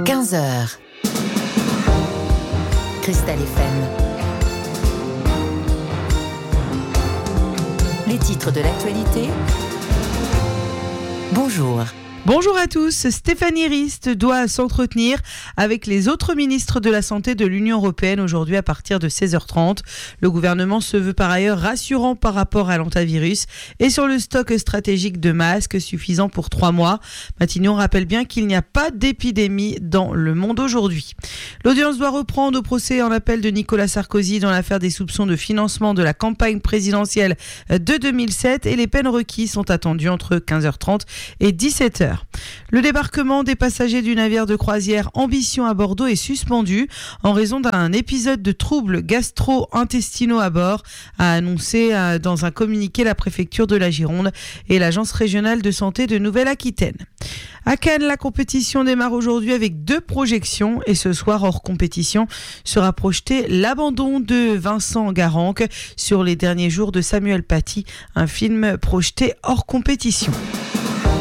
15h. Cristal FM. Les titres de l'actualité. Bonjour. Bonjour à tous. Stéphanie Rist doit s'entretenir avec les autres ministres de la Santé de l'Union européenne aujourd'hui à partir de 16h30. Le gouvernement se veut par ailleurs rassurant par rapport à l'hantavirus et sur le stock stratégique de masques suffisant pour 3 mois. Matignon rappelle bien qu'il n'y a pas d'épidémie dans le monde aujourd'hui. L'audience doit reprendre au procès en appel de Nicolas Sarkozy dans l'affaire des soupçons de financement de la campagne présidentielle de 2007 et les peines requises sont attendues entre 15h30 et 17h. Le débarquement des passagers du navire de croisière Ambition à Bordeaux est suspendu en raison d'un épisode de troubles gastro-intestinaux à bord, a annoncé dans un communiqué la préfecture de la Gironde et l'agence régionale de santé de Nouvelle-Aquitaine. À Cannes, la compétition démarre aujourd'hui avec 2 projections et ce soir, hors compétition, sera projeté l'abandon de Vincent Garanque sur les derniers jours de Samuel Paty, un film projeté hors compétition.